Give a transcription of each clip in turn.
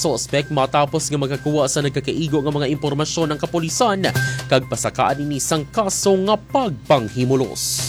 suspect matapos nga magkakuha sa nagkakaigo nga mga impormasyon ng kapulisan kag pasakaan ini sang kaso nga pagpanghimulos.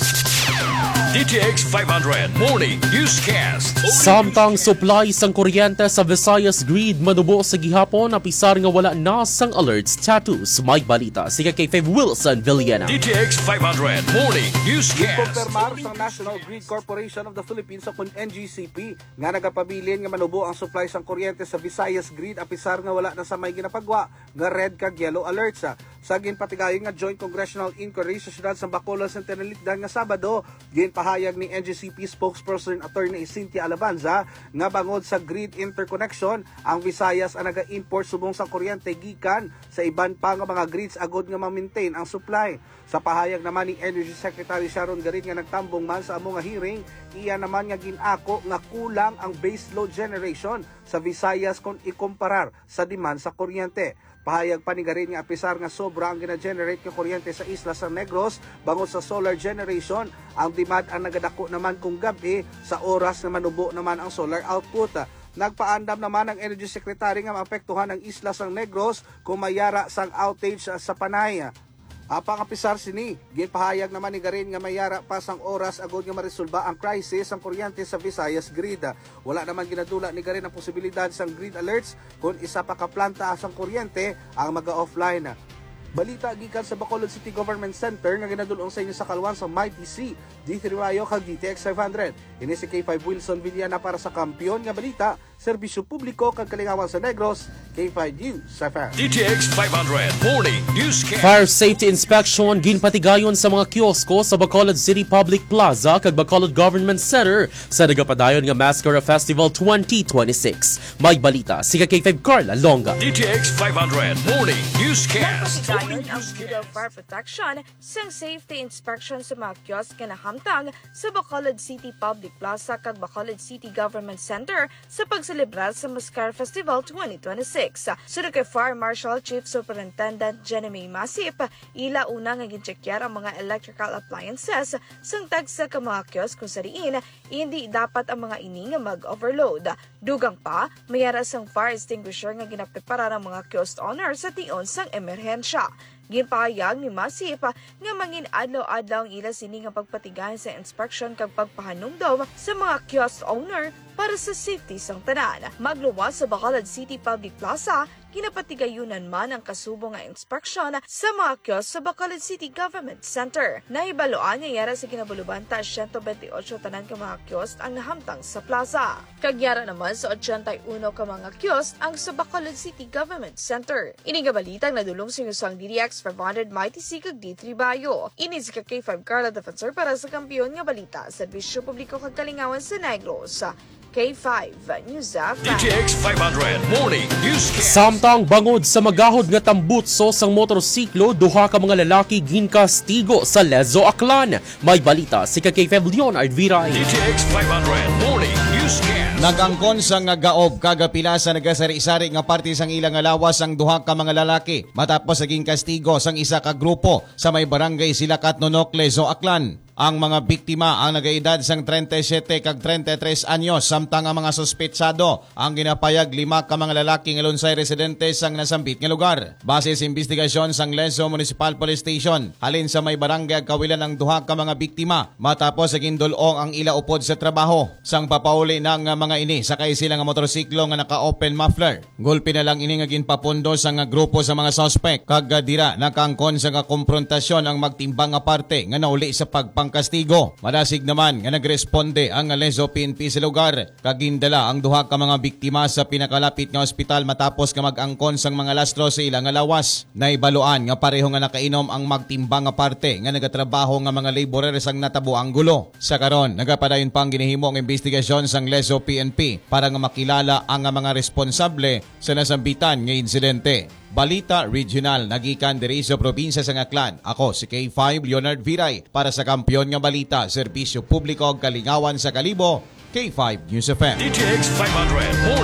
DTX 500 Morning Newscast. Samtang supply sang kuryente sa Visayas Grid manubo sa gihapon apisar nga wala na sang alert status. May balita si kay Wilson Villena. DTX 500 Morning Newscast. Ikumpirmar sa National Grid Corporation of the Philippines o NGCP nga nagapabilin nga manubo ang supply sang kuryente sa Visayas Grid apisar nga wala na sa may ginapagwa nga red kag yellow alerts. Sa ginpatigayon nga Joint Congressional Inquiry sa siyudad sa Bacolod sa Tinalikdan nga Sabado, ginpahayag ni NGCP spokesperson Attorney Cynthia Alabanza nga bangod sa grid interconnection, ang Visayas ang naga-import subong sa kuryente gikan sa iban pa nga mga grids agod nga ma-maintain ang supply. Sa pahayag naman ni Energy Secretary Sharon Garin nga nagtambong man sa among hearing, iya naman nga ginako nga kulang ang base load generation sa Visayas kung ikumparar sa demand sa kuryente. Pahayag pa ni Garin nga apisar nga sobra ang gina-generate nga kuryente sa isla San Negros bangod sa solar generation, ang demand ang nagadako naman kung gabi sa oras na manubo naman ang solar output. Nagpaandam naman ang Energy Secretary nga maapektuhan ang isla San Negros kung mayara sang outage sa Panay. Apang apisar sini, ginpahayag naman ni Garin nga mayara pa sang oras agod nga maresolba ang crisis ang kuryente sa Visayas Grid. Wala naman ginadula ni Garin ang posibilidad sang grid alerts kung isa pa ka planta sang kuryente ang maga-offline. Balita gikan sa Bacolod City Government Center nga ginadulong sa inyo sa kalwan sa MyTC, D3 Rayo kag DTX 500. Ini si K5 Wilson Villena para sa Kampiyon nga Balita, Serbisyo Publiko kag Kalingawan sa Negros, K5 News FM. DTX 500 Morning Newscast. Fire safety inspection ginpatigayon sa mga kiosko sa Bacolod City Public Plaza kag Bacolod Government Center sa nagapadayon nga Mascara Festival 2026. May balita si K5 Carla Longa. DTX 500 Morning Newscast. Nagpatigayon ang Bureau of Fire Protection sang safety inspection sa mga kiosk nga nahamtang sa Bacolod City Public Plaza kag Bacolod City Government Center sa pagselebrar sa Mascara Festival 2026. Sunod kay Fire Marshal Chief Superintendent Jenny Masip, ila una nga ginchekyar ang mga electrical appliances sang tagsa ka mga kiosk kung sariin hindi dapat ang mga ini nga mag-overload. Dugang pa, mayara sang fire extinguisher nga ginaprepara ng mga kiosk owner sa tion sang emerhensya. Ginpahayag ni Masip nga mangin adlaw-adlaw ang ila sini nga pagpatigayon sa inspection kag pagpahanumdom sa mga kiosk owner para sa safety sang tanan. Magluwas sa Bacolod City Public Plaza, ginapatigayunan man ang kasubong nga inspeksyon sa mga kiosk sa Bacolod City Government Center. Naibaloan nga yara sa kinabulubanta 128 tanan ka mga kiosk ang nahamtang sa plaza. Kagyara naman sa 81 ka mga kiosk ang sa Bacolod City Government Center. Ini nga balitang nadulong sa sang DDX 500 MyTC kag D3 Bayo. Ini si K5 Carla Defensor para sa Kampiyon nga Balita, Serbisyo Publiko kag Kalingawan sa Negros. K5 News FM. DTX 500 Morning Newscast. Samtang bangod sa magahod nga tambutso sang motorsiklo, duha ka mga lalaki ginkastigo sa Lezo, Aklan. May balita si K5 Leonard Viray. DTX 500 Morning Newscast. Nagangkon sa nga gaob kagapila sa nagasari-sari nga parte sang ilang lawas ang duha ka mga lalaki matapos naging kastigo sang isa ka grupo sa may barangay Silakat Nonok, Lezo, Aklan. Ang mga biktima ang nagaedad sang 37 kag 33 anyos samtang ang mga suspetsado ang ginapayag 5 ka mga lalaki nga lunsay residente sang nasambit nga lugar. Base sa investigasyon sang Lezo Municipal Police Station, halin sa may barangay kawilan ang duha ka mga biktima matapos naging dulong ang ila upod sa trabaho. Sang papauli ng mga ini sakay sila nga motorsiklo nga naka-open muffler. Gulpi na lang ini nga ginpapundo sa nga grupo sa mga suspect kag dira nakangkon sa nga konfrontasyon ang magtimbang nga parte nga nauli sa pagpangkastigo. Madasig naman nga nagresponde ang Lezo PNP sa lugar kag gindala ang duha ka mga biktima sa pinakalapit nga ospital matapos nga mag-angkon sang mga lastro sa ilang nga lawas. Naibaluan nga pareho nga nakainom ang magtimbang nga parte nga nagatrabaho nga mga laborer sang natabo ang gulo. Sa karon nagapadayon pang ginihimo ang investigasyon sang Lezo PNP para nga makilala ang mga responsable sa nasambitan nga insidente. Balita Regional nagikan diri sa probinsya sa Aklan. Ako si K5 Leonard Viray para sa Kampiyon nga Balita, Serbisyo Publiko ug Kalingawan sa Kalibo, K5 News FM. DTX 500 Morning News.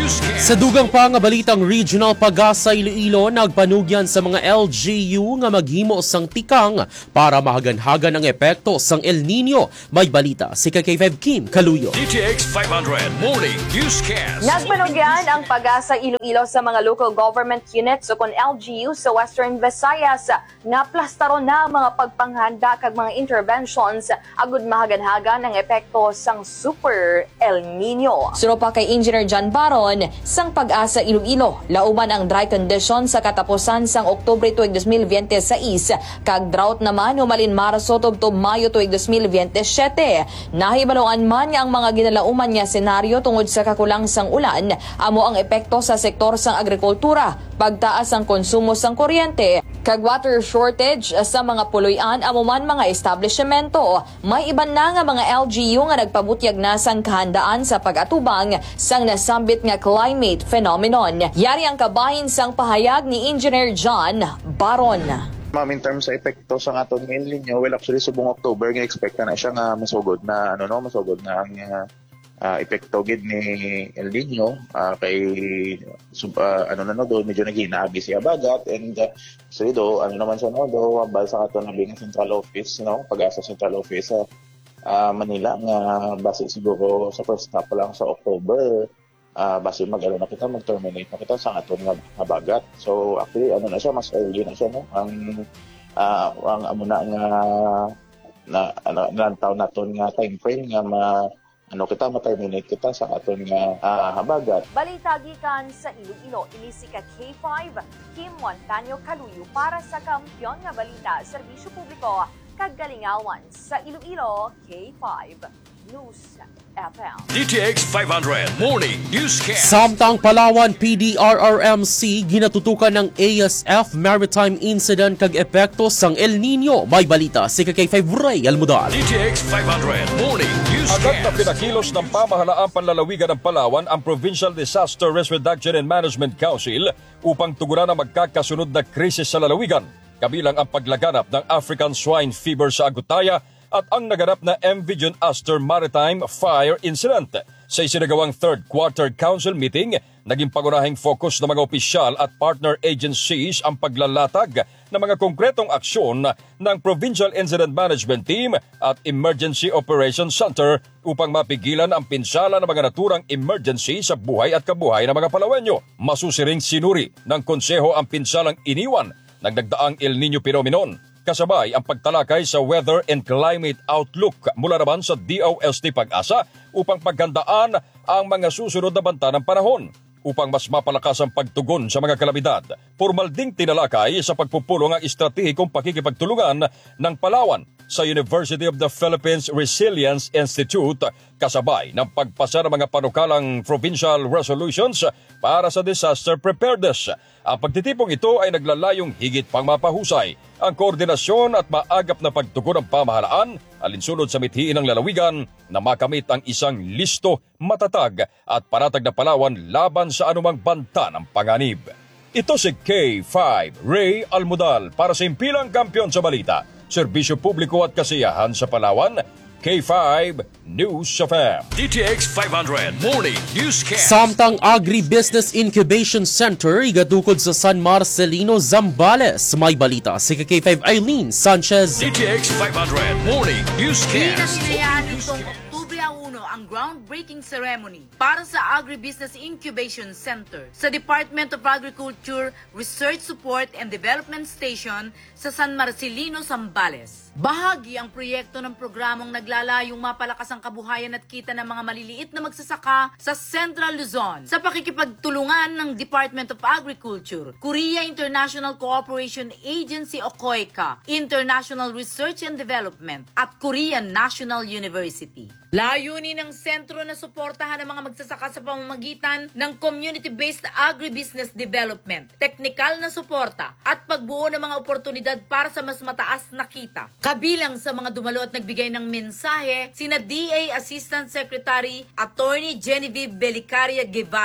Newscast. Sa dugang pa nga balitang regional Pag-asa Iloilo, nagpanugyan sa mga LGU nga maghimo sang tikang para mahaganhagan ang epekto sang El Nino. May balita si K5 Kim Kaluyo. DTX 500 Morning Newscast. Nagpanugyan ang Pag-asa Iloilo sa mga local government units o kon LGU sa Western Visayas na plastaron na ang mga pagpanghanda kag mga interventions agud mahaganhagan ang epekto sang Super El Nino. Suro pa kay Engineer John Baron sang Pag-asa Iloilo, lauman ang dry condition sa katapusan sang Oktubre tuig 2026 kag drought naman humalin Marso tubtob Mayo tuig 2027. Nahibaluan man nga ang mga ginalauman nga senaryo tungod sa kakulang sang ulan amo ang epekto sa sektor sang agrikultura, pagtaas ang konsumo sang kuryente, kag water shortage sa mga puloy-an amo man mga establishmento. May iban na nga mga LGU nga nagpabutyag na sang kahandaan sa pag-atubang sang nasambit nga climate phenomenon. Yari ang kabahin sang pahayag ni Engineer John Baron. Ma'am, in terms sa epekto sa atong El Nino, well actually subong October nga expect na siya nga masugod na ang epekto gid ni El Nino kay do medyo naghinabi siya bagat and so do naman siya do bal sa ato nabing central office Pag-asa Central Office sa Manila nga base siguro sa first half lang sa October. Base mag-terminate na kita sa aton nga bagat. So actually na siya mas early na siya ang amuna nga taon naton nga time frame nga ma-terminate kita sa aton nga habagat. Balita gikan sa Iloilo, ini si K5 Kim Montaño Kaluyo para sa Kampiyon nga Balita, Serbisyo Publiko kag Galingawan sa Iloilo, K5 News FM. DTX 500 Morning Newscast. Samtang Palawan PDRRMC ginatutukan ng ASF Maritime Incident kag epekto sang El Nino. May balita si K5 Ray Almudal. DTX 500 Morning Agad na Newscast. pinakilos ng pamahalaang panlalawigan ng Palawan ang Provincial Disaster Risk Reduction and Management Council upang tugunan ang magkakasunod na krisis sa lalawigan, kabilang ang paglaganap ng African Swine Fever sa Agutaya at ang naganap na MV John Astor Maritime Fire Incident. Sa isinagawang third quarter council meeting, naging pangunahing focus ng mga opisyal at partner agencies ang paglalatag ng mga konkretong aksyon ng Provincial Incident Management Team at Emergency Operations Center upang mapigilan ang pinsala ng mga naturang emergency sa buhay at kabuhay ng mga Palawenyo. Masusiring sinuri ng konseho ang pinsalang iniwan ng nagdaang El Nino phenomenon, kasabay ang pagtalakay sa weather and climate outlook mula naman sa DOST Pag-asa upang paghandaan ang mga susunod na banta ng panahon. Upang mas mapalakas ang pagtugon sa mga kalamidad, formal ding tinalakay sa pagpupulong ang estratehikong pakikipagtulungan ng Palawan sa University of the Philippines Resilience Institute, kasabay ng pagpasa ng mga panukalang provincial resolutions para sa disaster preparedness. Ang pagtitipong ito ay naglalayong higit pang mapahusay ang koordinasyon at maagap na pagtugon ng pamahalaan alinsunod sa mithiin ng lalawigan na makamit ang isang listo, matatag at panatag na Palawan laban sa anumang banta ng panganib. Ito si K5 Ray Almudal para sa Impilang Kampiyon sa Balita, Serbisyo Publiko at Kasiyahan sa Palawan, K5 News FM. DTX 500 Morning Newscast. Samtang Agribusiness Incubation Center igatukod sa San Marcelino, Zambales. May balita si K5 Eileen Sanchez. DTX 500 Morning Newscast. Pinasinayan nitong Oktubre 1 ang groundbreaking ceremony para sa Agribusiness Incubation Center sa Department of Agriculture Research Support and Development Station sa San Marcelino, Zambales. Bahagi ang proyekto ng programang naglalayong mapalakas ang kabuhayan at kita ng mga maliliit na magsasaka sa Central Luzon sa pakikipagtulungan ng Department of Agriculture, Korea International Cooperation Agency o COICA, International Research and Development at Korean National University. Layunin ng sentro na suportahan ang mga magsasaka sa pamamagitan ng community-based agribusiness development, teknikal na suporta at pagbuo ng mga oportunidad para sa mas mataas na kita. Kabilang sa mga dumalo at nagbigay ng mensahe, sina DA Assistant Secretary Attorney Genevieve Belicaria Guevara,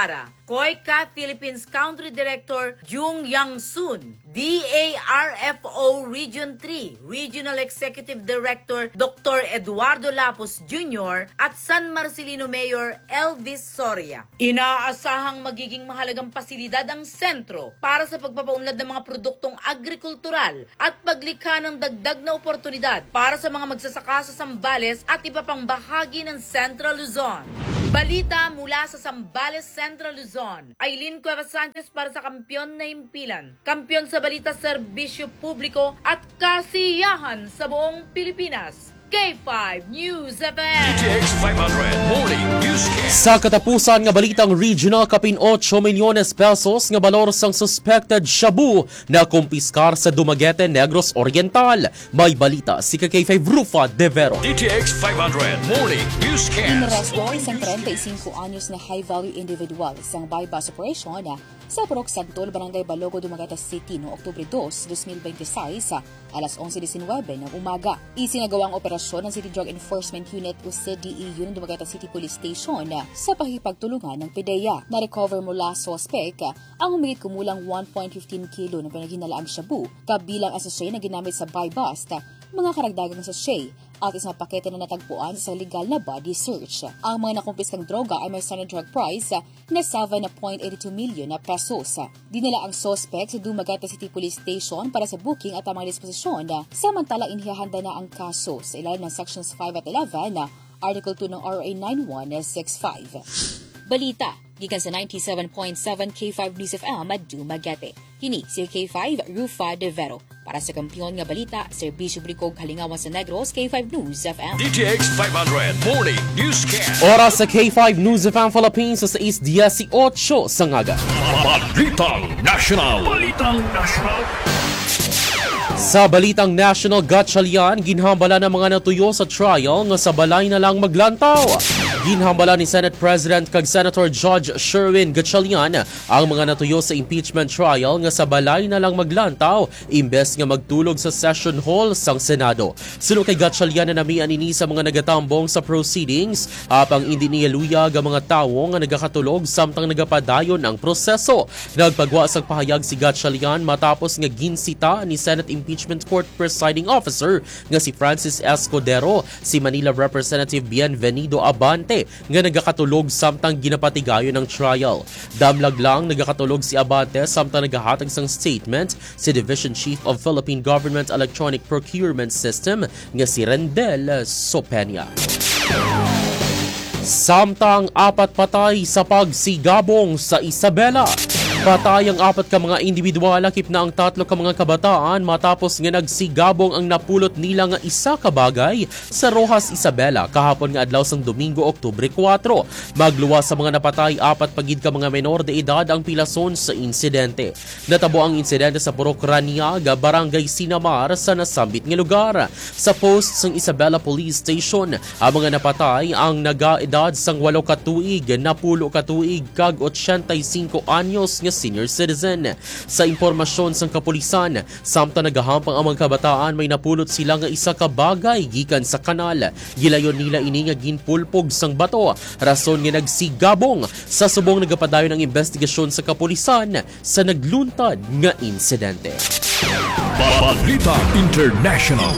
COICA Philippines Country Director Jung Yang-sun, DARFO Region 3 Regional Executive Director Dr. Eduardo Lapus Jr. at San Marcelino Mayor Elvis Soria. Inaasahang magiging mahalagang pasilidad ang sentro para sa pagpapaunlad ng mga produktong agrikultural at paglikha ng dagdag na oportunidad para sa mga magsasaka sa Zambales at iba pang bahagi ng Central Luzon. Balita mula sa Zambales, Central Luzon. Aileen Cueva Sanchez para sa Kampiyon na Himpilan. Kampiyon sa balita, serbisyo publiko at kasiyahan sa buong Pilipinas. K5 News FM. DTX 500 Morning Newscast. Sa katapusan nga balitang regional, kapin 8 milyones pesos nga balor sang suspected shabu na kumpiskar sa Dumaguete, Negros Oriental. May balita si K5 Rufa De Vero. DTX 500 Morning Newscast. Inarresto isang 35 anyos na high-value individual isang bypass operation sa Purok Santol, Barangay Balogo, Dumaguete City noong Oktubre 2, 2026 alas 11:19 ng umaga. Isinagawang operasyon ng City Drug Enforcement Unit o CDEU ng Dumaguete City Police Station sa pakikipagtulungan ng PDEA. Na-recover mula suspect ang humigit kumulang 1.15 kilo na pinaghinalaang shabu kabilang ang sachet na ginamit sa buy-bust, mga karagdagang sachet at isang pakete na natagpuan sa legal na body search. Ang mga nakumpiskang droga ay may standard drug price na 7.82 milyon na pesos. Dinala ang suspect sa Dumaguete City Police Station para sa booking at tamang disposisyon, samantalang inihahanda na ang kaso sa ilalim ng Sections 5 at 11 Article 2 ng RA 9165. Balita gikan sa 97.7 K5 News FM at Dumaguete. Kini si K5 Rufa De Vero. Para sa Kampiyon nga balita, serbisyo publiko halingawan sa Negros, K5 News FM. DTX 500 Morning Newscast. Oras sa K5 News FM Philippines sa 6:18 sa ngaga. Balitang National. Sa balitang national, Gatchalian, ginhambala ng mga natuyo sa trial nga sa balay na lang maglantaw. Ginhambala ni Senate President kag Senator Judge Sherwin Gatchalian ang mga natuyo sa impeachment trial nga sa balay na lang maglantaw imbes nga magtulog sa session hall sang Senado. Suno kay Gatchalian na namian ini sa mga nagatambong sa proceedings apang hindi niya luyag ang mga tawo nga nagakatulog samtang nagapadayon ang proseso. Nagpagwa sa pahayag si Gatchalian matapos nga ginsita ni Senate Impeachment Court Presiding Officer nga si Francis Escudero si Manila Representative Bienvenido Abante nga nagakatulog samtang ginapatigayon ng trial. Damlag lang nagakatulog si Abante samtang nagahatag sang statement si Division Chief of Philippine Government Electronic Procurement System nga si Rendel Sopenia. Samtang 4 patay sa pagsigabong sa Isabela. Patay ang 4 ka mga individual, lakip na ang 3 ka mga kabataan matapos nga nagsigabong ang napulot nila nga isa ka bagay sa Rojas, Isabela kahapon nga adlaw sang Domingo, Oktubre 4. Magluwas sa mga napatay, 4 pagid ka mga menor de edad ang pilason sa insidente. Natabo ang insidente sa Purok Raniaga, Barangay Sinamar sa nasambit nga lugar. Sa post sang Isabela Police Station, ang mga napatay ang naga-edad sang 8 katuig, napulo katuig kag 85 anyos nga senior citizen. Sa impormasyon sang kapulisan, samtang nagahampang ang mga kabataan may napulot sila nga isa ka bagay gikan sa kanal. Gilayon nila ini nga ginpulpog sang bato, rason nga nagsigabong. Sa subong nagapadayon ang investigasyon sa kapulisan sa nagluntad nga insidente. Balita International.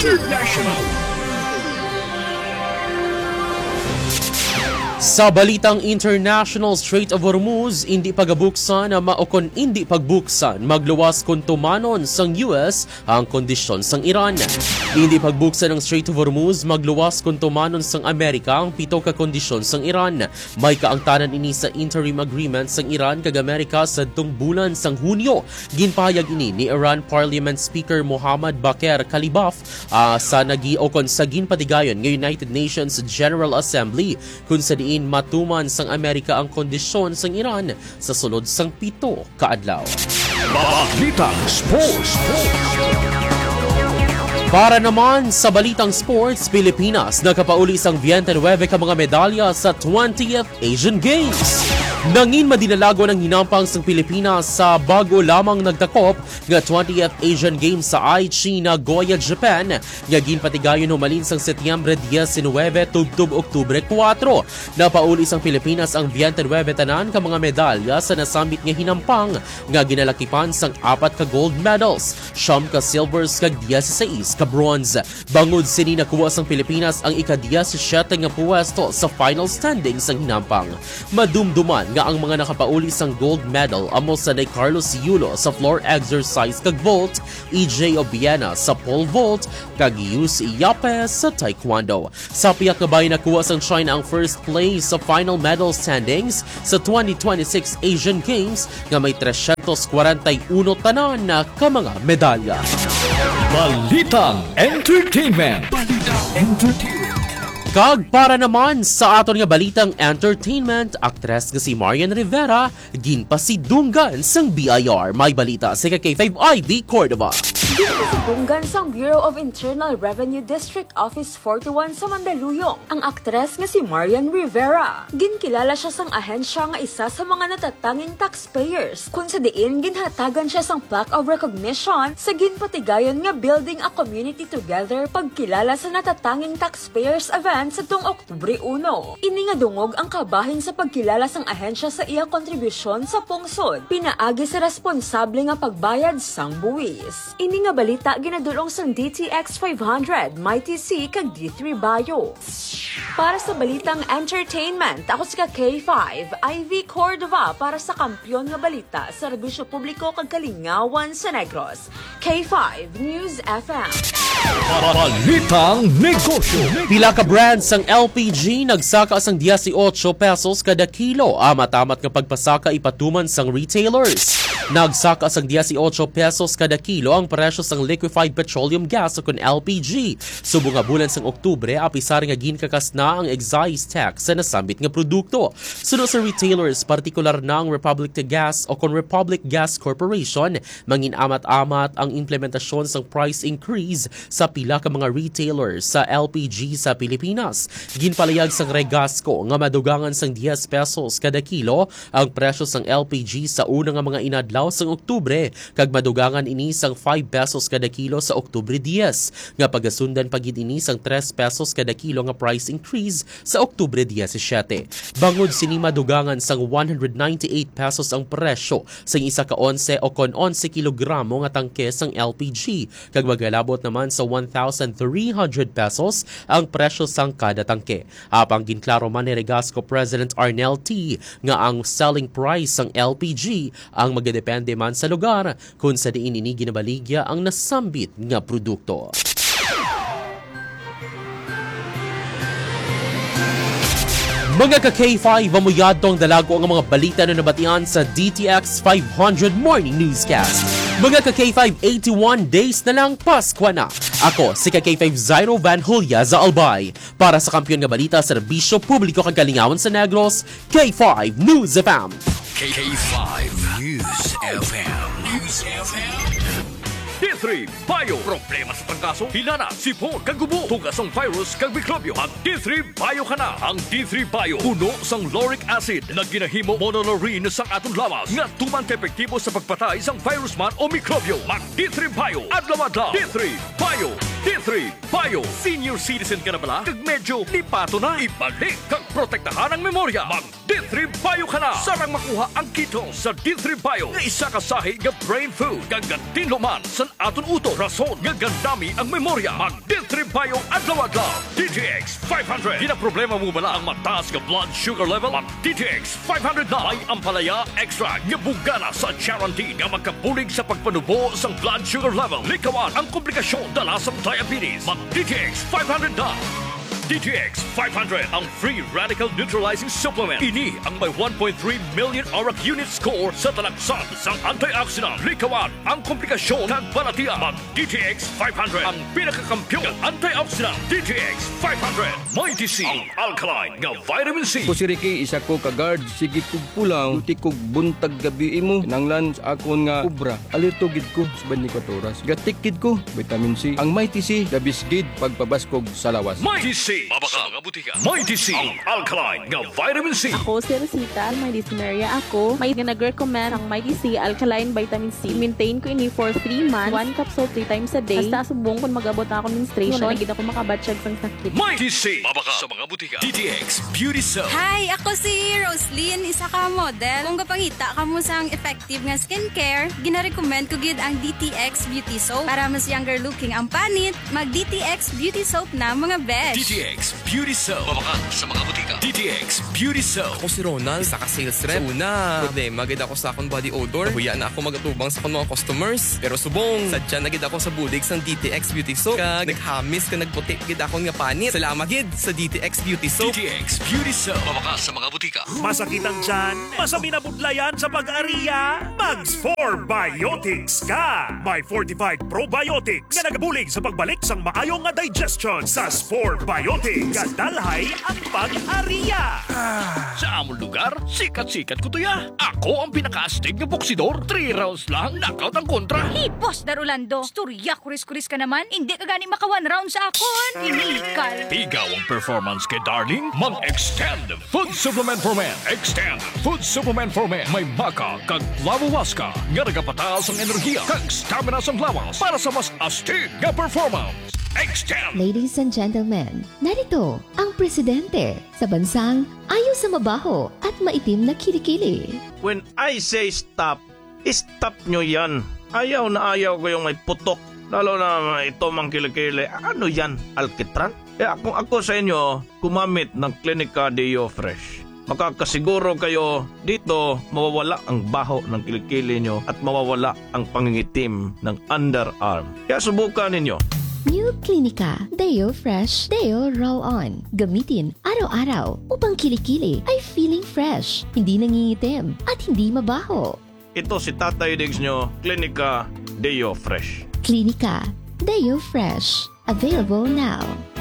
Sa balitang international, Strait of Hormuz hindi pagabuksan na maokon hindi pagbuksan magluwas kung tumanon sang US ang kondisyon sang Iran. Hindi pagbuksan ng Strait of Hormuz magluwas kung tumanon sang Amerika ang 7 ka kondisyon sang Iran. May kaangtanan ini sa interim agreement sang Iran kag Amerika sa bulan sang Hunyo. Ginpahayag ini ni Iran Parliament Speaker Mohammad Bakr Kalibaf sa nagiokon sa ginpatigayon ng United Nations General Assembly kung sa diin matuman sang Amerika ang kondisyon sang Iran sa sulod sang 7 ka adlaw. Balitang Sports. Para naman sa balitang sports, Pilipinas nakapauli sang 29 ka mga medalya sa 20th Asian Games. Nangin madinalago ng hinampang sang Pilipinas sa bago lamang nagtakop nga 20th Asian Games sa Aichi, Nagoya, Japan. Nga ginpatigayon humalin sang Setyembre 19 tubtub Oktubre 4. Napauli sang Pilipinas ang 29 tanan ka mga medalya sa nasambit nga hinampang nga ginalakipan sang 4 ka gold medals, 9 ka silvers kag 16 ka bronze. Bangod sini nakuha sang Pilipinas ang ika-17 nga puwesto sa final standings sang hinampang. Madumduman nga ang mga nakapauli sang gold medal amo sa ni Carlos Yulo sa floor exercise kag vault, EJ Obiena sa pole vault, kag Yus Iyape sa taekwondo. Sa piyak na bayan nakuha sang China ang first place sa final medal standings sa 2026 Asian Games nga may 341 tanan na ka mga medalya. Balitang Entertainment. Kag para naman sa aton nga balitang entertainment, aktres nga si Marian Rivera ginpasidunggan sang BIR. May balita si K5 Ivy Cordova. Ginpasidunggan sang Bureau of Internal Revenue District Office 41 sa Mandaluyong ang aktres nga si Marian Rivera. Ginkilala siya sang ahensya nga isa sa mga natatanging taxpayers kung sa diin ginhatagan siya sang plaque of recognition sa ginpatigayon nga Building a Community Together pagkilala sa natatanging taxpayers event sa tuong Oktubre 1. Ini nga dungog ang kabahin sa pagkilala sang ahensya sa iya kontribusyon sa pungsod. Pinaagi sa responsable nga pagbayad sang buwis. Ini nga balita ginadulong sang DTX 500, Mighty C kag D3 Bio. Para sa balitang entertainment, ako si K5 Ivy Cordova para sa kampyon nga balita sa serbisyo publiko kag kalingawan sa Negros. K5 News FM. Balitang negosyo. Pila ka brands ang LPG nagsaka sang 18 pesos kada kilo. Matamat nga pagpasaka ipatuman sang retailers. Nagsaka sang 18 pesos kada kilo ang presyo sang liquefied petroleum gas o kun LPG. Subo nga bulan sang Oktubre, apisar nga ginkakas na ang excise tax sa nasambit nga produkto. Sunod sa retailers, partikular na ang Republic Gas o kun Republic Gas Corporation, mangin amat-amat ang implementasyon sang price increase sa pila ka mga retailers sa LPG sa Pilipinas. Ginpalayag sang Regasco nga madugangan sang 10 pesos kada kilo ang presyo sang LPG sa una nga mga inadlaw sang Oktubre, kag madugangan ini sang 5 pesos kada kilo sa Oktubre 10, nga pagasundan pagid ini sang 3 pesos kada kilo nga price increase sa Oktubre 17. Bangod sini madugangan sang 198 pesos ang presyo sang isa ka 11 o kon 11 kilogramo nga tangke sang LPG, kag magalabot naman sa 1,300 pesos ang presyo sang kada tangke. Apang ginklaro man ni Regasco President Arnel T nga ang selling price sang LPG ang magdepende man sa lugar kung sa diin ini ginabaligya ang nasambit nga produkto. Mga ka-K5, mamuyadtong dalago ang mga balita na nabatian sa DTX 500 Morning Newscast. Mga ka-K5, 81 days na lang Pasko na. Ako, si K5 Zairo Van Julia za Albay. Para sa kampiyon nga balita sa serbisyo publiko kag kalingawan sa Negros, K5 News FM. K5 News FM. D3 Bio. Problema sa trangkaso, hinana, sipon, kagubo, tugasong virus, kag mikrobyo. Ang D3 Bio ka na. Ang D3 Bio, puno sang lauric acid na ginahimo monolaurin sang atong lawas nga tuman ka-epektibo sa pagpatay sang virus man o mikrobyo. Mag D3 Bio. Adlaw-adlaw. D3 Bio. D3 Bio. Senior citizen ka na bala? Kag medyo lipato na. Ibalik kag protektahan ang memorya. Mag D3 Bio ka na. Sarang makuha ang keto sa D3 Bio nga isa kasahi nga brain food. Kag tinluman sa aton uto. Rason nga gandami ang memorya. Mag D3 Bio adlaw-adlaw. DTX 500. Ginaproblema mo bala ang mataas nga blood sugar level? Mag DTX 500 na. May ampalaya extra nga bugana sa guarantee nga magkabulig sa pagpanubo sang blood sugar level. Likawan ang komplikasyon dala sa diabetes. Mag DTX 500 na. DTX 500 ang free radical neutralizing supplement. Ini ang may 1.3 million ORAC unit score sa talagsan sang antioxidant. Likawan ang komplikasyon kag balatian. Mag DTX 500 ang pinakakampiyon ng antioxidant. DTX 500 may DC ang alkaline nga vitamin C. Ko si Ricky, isa ko ka-guard. Sige kog pulang, luti kog buntag gabi mo. Kinanglan sa akon nga ubra. Alerto gid ko sa 24 oras. Gatikid ko, vitamin C. Ang may TC, dabis gid pagpabaskog sa lawas. May TC C. Mabaka nga butika. Mighty C. Ang alkaline nga vitamin C. Ako si Rosita, may dysuria ako. May nag-recommend ang Mighty C Alkaline Vitamin C. Maintain ko ini for 3 months. 1 capsule 3 times a day. Hasta subong kung mag-abot ako menstruation. Wala gid ako makabatsyag sang sakit. Mighty C. Mabaka sa mga butika. DTX Beauty Soap. Hi, ako si Roslyn, isa ka model. Kung kapangita ka mo sang effective nga skincare, gina-recommend ko gid ang DTX Beauty Soap. Para mas younger looking ang panit, mag-DTX Beauty Soap na mga besh. DTX Beauty Soap. Mabaka sa mga butika. DTX Beauty Soap. Ako si Ronald, isa ka sales rep. Una, problema gid ako sa akong body odor. Huya na ako magatubang sa akong mga customers. Pero subong, sadya na gid ako sa bulig sang DTX Beauty Soap. Kag naghamis ka nagputi gid akong nga panit. Salamat gid sa DTX Beauty Soap. DTX Beauty Soap. Mabaka sa mga butika. Masakit ang tiyan? Masami na budlayan sa pag-ariya? Mags 4 Biotics ka! May fortified probiotics nga nagabulig sa pagbalik sang maayong nga digestion sa 4 Biotics. Kadalhay ang pag-ariya! Sa among lugar, sikat-sikat ko to ya. Ako ang pinaka-astig na boksidor. 3 rounds lang, knockout ang kontra. Hey, Boss Darulando, storya kuris-kuris ka naman. Hindi ka gani maka 1 round sa akon. Inikal. Ikaw ang performance kay Darling. Mag-extend Food Supplement for Men. Extend Food Supplement for Men. May maka kag lawawaska nga nagapataas ang enerhiya kag stamina sa lawas para sa mas astig nga performance. Extend! Ladies and gentlemen, narito ang presidente sa bansang ayaw sa mabaho at maitim na kilikili. When I say stop, stop nyo yan. Ayaw na ayaw ko yung may putok. Lalo na ito mang kilikili. Ano yan? Alkitran? Kaya kung ako sa inyo, kumamit ng Clinica Deo Fresh. Makakasiguro kayo dito mawawala ang baho ng kilikili nyo at mawawala ang pangingitim ng underarm. Kaya subukan ninyo. New Clinica Deo Fresh Deo Roll-On. Gamitin araw-araw upang kilikili ay feeling fresh, hindi nangingitim at hindi mabaho. Ito si Tatay Diggs nyo, Clinica Deo Fresh. Clinica Deo Fresh. Available now.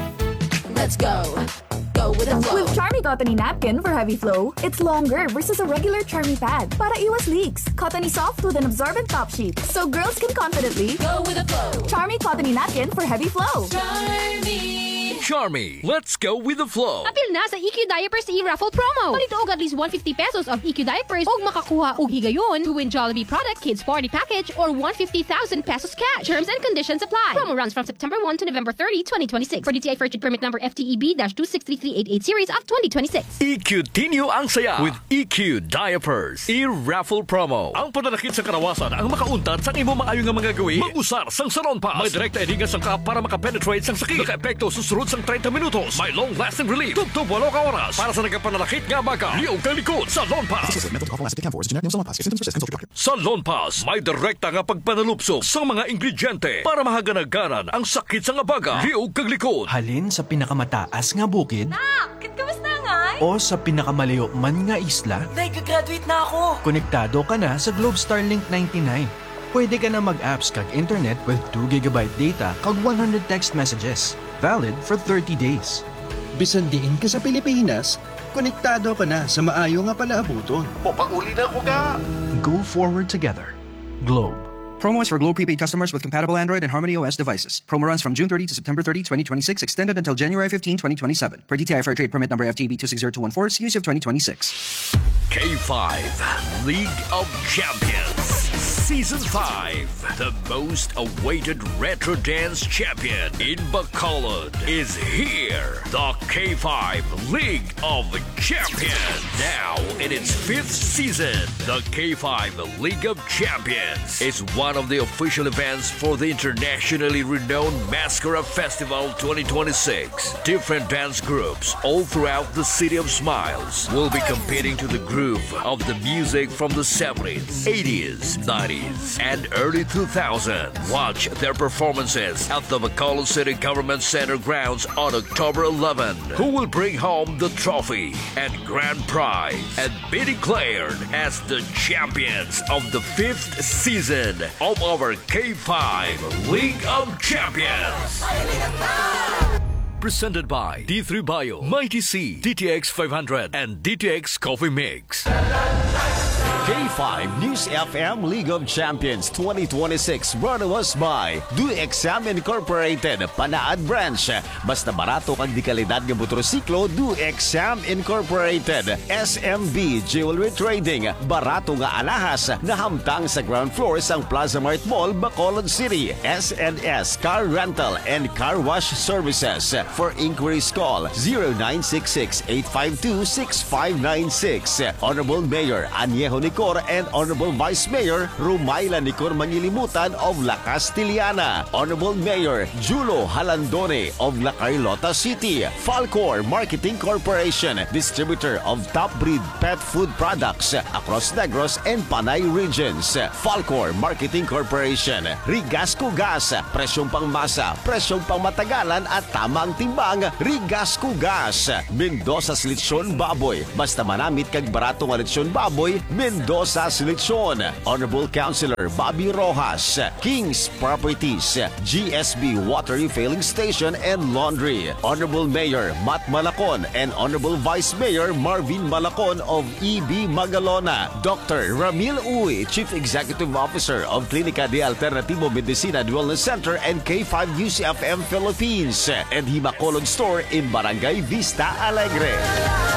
Let's go. Go with the flow. With Charmy Cottony Napkin for heavy flow, it's longer versus a regular Charmy pad para iwas leaks. Cottony soft with an absorbent top sheet, so girls can confidently go with the flow. Charmy Cottony Napkin for heavy flow. Charmy, let's go with the flow. Apil na sa EQ Diapers e-raffle promo. Palito og at least 150 pesos of EQ Diapers og makakuha og higayon to win Jollibee product Kids Party Package or 150,000 pesos cash. Terms and conditions apply. Promo runs from September 1 to November 30, 2026. For DTI Purchase Permit Number FTEB-263388 Series of 2026. EQ-tinyo ang saya with EQ Diapers e-raffle promo. Ang pananakit sa karawasan ang makauntad sa imo maayo nga mga gawi. Mag-usar sang Salon Pass. May direkta edinga sang ka para makapenetrate sang sakit. Naka-epekto susunod sang 30 minutos. May long-lasting relief. Tugtog 8 ka oras. Para sa nagkapananakit nga baga. Liog kang likod. Salon Pass. Salon Pass. May direkta nga pagpanalupsok sa mga ingrediente para mahaganaganan ang sakit sa nga baga. Liog kang likod. Halin sa pinakamataas nga bukid. Kamusta nga? O sa pinakamalayo man nga isla. Nag-graduate na ako. Konektado ka na sa Globe Starlink 99. Pwede ka na mag-apps kag internet with 2 GB data kag 100 text messages. Valid for 30 days. Bisan diin ka sa Pilipinas, konektado ka na sa maayo nga palaabuton. Papauli na ko ka! Go forward together. Globe. Promo is for Globe prepaid customers with compatible Android and Harmony OS devices. Promo runs from June 30 to September 30, 2026, extended until January 15, 2027. Per DTI Fair Trade Permit Number FTB 260214, series of 2026. K5 League of Champions Season 5. The most awaited retro dance champion in Bacolod is here. The K5 League of Champions. Now in its 5th season, the K5 League of Champions is one of the official events for the internationally renowned Mascara Festival 2026. Different dance groups all throughout the City of Smiles will be competing to the groove of the music from the 70s, 80s, 90s, and early 2000s. Watch their performances at the Bacolod City Government Center grounds on October 11. Who will bring home the trophy and grand prize and be declared as the champions of the 5th season of our K5 League of Champions. Presented by D3 Bio, Mighty C, DTX 500, and DTX Coffee Mix. K5 News FM League of Champions 2026 brought to us by Do Exam Incorporated, Panaad Branch. Basta barato kang di kalidad ng motorsiklo, Do Exam Incorporated. SMB Jewelry Trading, barato nga alahas na hamtang sa ground floor sang Plaza Mart Mall, Bacolod City. SNS Car Rental and Car Wash Services. For inquiries, call 0966-852-6596. Honorable Mayor Añejo Nicor and Honorable Vice Mayor Rumayla Nicor Mangilimutan of La Castillana. Honorable Mayor Julo Halandone of La Carlota City. Falcor Marketing Corporation, distributor of top breed pet food products across Negros and Panay regions. Falcor Marketing Corporation. Rigasco Gas, presyong pangmasa, presyong pangmatagalan at tamang timbang. Rigasco Gas. Mendoza's Lechon Baboy, basta manamit kag barato nga lechon baboy, Mendoza's Lechon. Honorable Councilor Bobby Rojas. King's Properties, GSB Water Refilling Station and Laundry. Honorable Mayor Matt Malacon and Honorable Vice Mayor Marvin Malacon of EB Magalona. Dr. Ramil Uy, Chief Executive Officer of Clinica de Alternativo Medicina and Wellness Center and K5 UCFM Philippines, and Himacolon Store in Barangay Vista Alegre.